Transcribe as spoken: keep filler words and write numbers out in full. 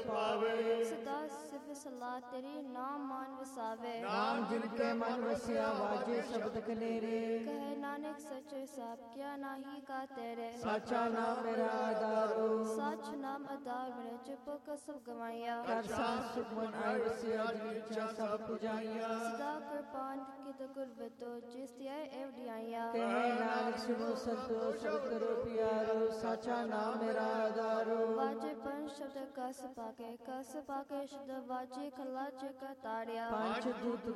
ਪਾਵੇ। ਸਦਾ ਸਿਫਤ ਸਲਾਹ ਤੇਰੀ ਨਾਮ ਮਨ ਵਸਾਵੇ। ਨਾਮ ਜਿਨ ਕੇ ਮਨ ਵਸਿਆ ਵਾਜੇ ਸ਼ਬਦ ਕਨੇਰੇ। ਕਹੇ ਨਾਨਕ ਸੱਚੇ ਸਾਬ ਕਿਆ ਨਾਹੀ ਕਾ ਤੇਰੇ। ਸਾਚਾ ਨਾਮ ਮੇਰਾ ਆਧਾਰੋ। ਸੱਚ ਨਾਮ ਆਧਾਰ ਮੇਰੇ ਚੁੱਪ ਕਸਬ ਗਵਾਈਆ। ਕਰ ਸਾਥ ਸੁਖ ਮਨ ਆਇ ਵਸਿਆ ਜਿਨ ਇੱਛਾ ਸਭ ਪੁਜਾਈਆ। ਸਦਾ ਕਿਰਪਾਨ ਕਿਤ ਗੁਰਬਤੋ ਜਿਸ ਤੇ ਐਵਡਿਆਈਆ। ਕਹੇ ਨਾਨਕ ਸੁਣੋ ਸੰਤੋ ਸਭ ਕਰੋ ਪਿਆਰੋ। ਸਾਚਾ ਨਾਮ ਮੇਰਾ ਆਧਾਰੋ। ਵਾਜੇ ਪੰਜ ਸ਼ਬਦ ਕਸ ਪਾਕੇ ਕਸ ਪਾਕੇ ਸ਼ਬਦ ਵਾਜੇ ਖਲਾਜ ਕਾ ਤਾੜਿਆ। ਪੰਜ ਦੂਤ